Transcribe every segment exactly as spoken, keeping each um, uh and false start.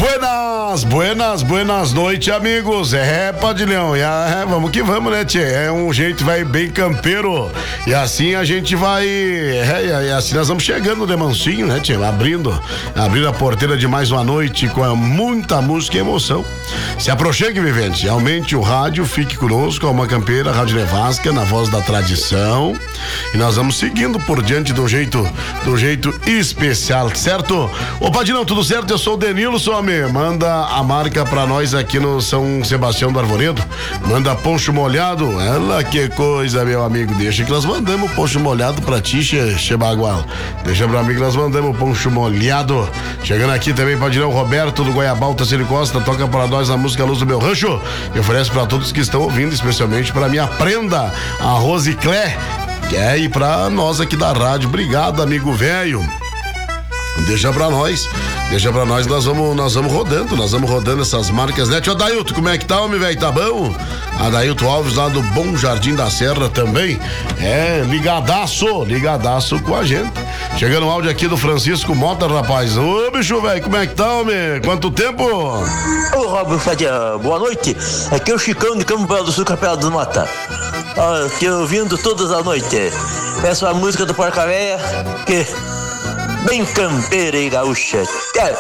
Buenas, buenas, buenas noites, amigos. É, Padilhão, e é, vamos que vamos, né, tchê? É um jeito vai bem campeiro. E assim a gente vai. É, e assim nós vamos chegando de mansinho, né, tchê? Abrindo, abrindo a porteira de mais uma noite com muita música e emoção. Se aproxime, vivente. Aumente o rádio, fique conosco, a Uma Campeira, Rádio Nevasca, na voz da tradição. E nós vamos seguindo por diante do jeito, do jeito especial, certo? Ô, Padilhão, tudo certo? Eu sou o Denilo, sou homem. Manda a marca pra nós aqui no São Sebastião do Arvoredo. Manda poncho molhado. Ela, que coisa, meu amigo. Deixa que nós mandamos poncho molhado pra ti, che, che Bagual. Deixa pro amigo que nós mandamos poncho molhado. Chegando aqui também, Padilhão Roberto do Goiabal, Tacílio Costa, toca pra nós a música Luz do Meu Rancho. E oferece pra todos que estão ouvindo, especialmente pra minha prenda, a Rosiclé. É, e pra nós aqui da rádio. Obrigado, amigo velho. Deixa pra nós, deixa pra nós, nós vamos, nós vamos rodando, nós vamos rodando essas marcas, né? Tio Adailto, como é que tá, homem, velho? Tá bom? Adailto Alves lá do Bom Jardim da Serra também, é, ligadaço, ligadaço com a gente. Chegando o áudio aqui do Francisco Mota, rapaz. Ô, bicho, velho, como é que tá, homem? Quanto tempo? Ô, Robin Fadia, boa noite. Aqui é o Chicão de Campo Belo do Sul, Capela do Mata. Ó, que eu ouvindo todas as noites. Essa é a música do Porca Véia, que... bem campeira e gaúcha. É.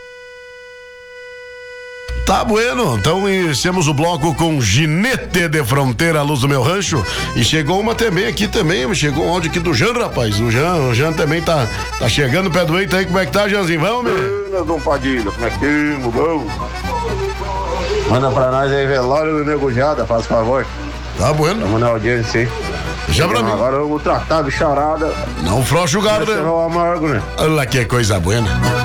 Tá bueno, então iniciamos o bloco com Ginete de Fronteira, Luz do Meu Rancho. E chegou uma também aqui também, chegou um áudio aqui do Jean, rapaz. O Jean, o Jean também tá, tá chegando pé do eito aí. Como é que tá, Jeanzinho? Vamos, meu? Buenas, Dom Padilha, como é que estamos, bom? Manda pra nós aí, velório do Negujada, faz favor. Tá bueno. Vamos na audiência, hein? Já pra mim. Agora eu vou tratar a bicharada. Não frouxa o gado, né? Vai ser o amargo, né? Olha que coisa buena.